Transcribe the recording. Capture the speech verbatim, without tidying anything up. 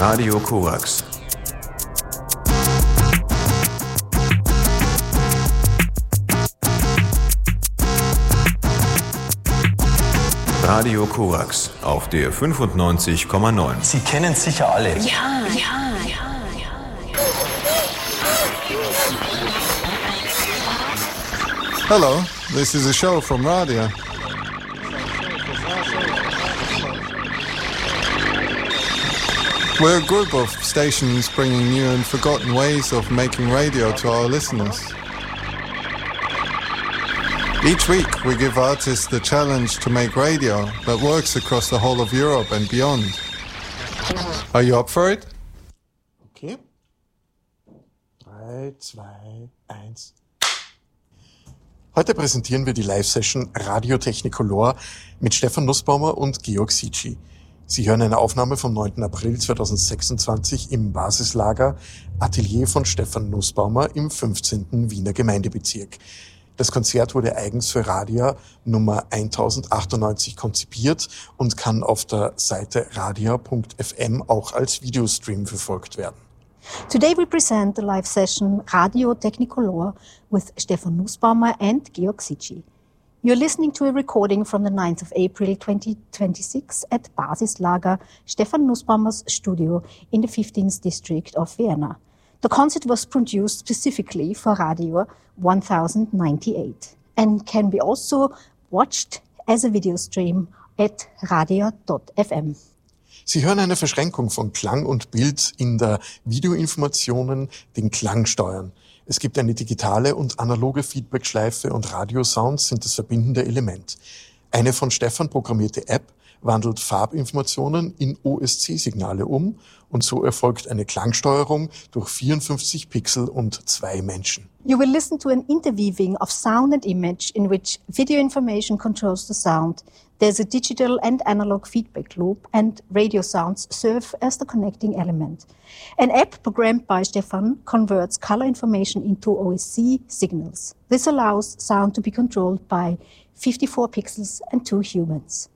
Radio Korax. Radio Korax auf der fünfundneunzig Komma neun. Sie kennen sicher alle. Ja, ja, ja, ja. Hello, this is a show from radio. We're a group of stations bringing new and forgotten ways of making radio to our listeners. Each week we give artists the challenge to make radio that works across the whole of Europe and beyond. Are you up for it? Okay. drei, zwei, eins. Heute präsentieren wir die Live-Session Radio Technicolor mit Stefan Nussbaumer und Georg Sici. Sie hören eine Aufnahme vom neunten April zweitausendsechsundzwanzig im Basislager Atelier von Stefan Nussbaumer im fünfzehnten Wiener Gemeindebezirk. Das Konzert wurde eigens für Radia Nummer tausendachtachtundneunzig konzipiert und kann auf der Seite radia punkt f m auch als Videostream verfolgt werden. Today we present the live session Radio Technicolor with Stefan Nussbaumer and Georg Sici. You're listening to a recording from the ninth of April twenty twenty-six at Basislager, Stefan Nussbaumer's studio in the fifteenth district of Vienna. The concert was produced specifically for Radio one thousand ninety-eight and can be also watched as a video stream at radia dot f m. Sie hören eine Verschränkung von Klang und Bild in der Videoinformationen, den Klangsteuern. Es gibt eine digitale und analoge Feedbackschleife und Radiosounds sind das verbindende Element. Eine von Stefan programmierte App wandelt Farbinformationen in O S C-Signale um und so erfolgt eine Klangsteuerung durch vierundfünfzig Pixel und zwei Menschen. You will listen to an interweaving of sound and image in which video information controls the sound. There's a digital and analog feedback loop and radio sounds serve as the connecting element. An app programmed by Stefan converts color information into O S C signals. This allows sound to be controlled by fifty-four pixels and two humans.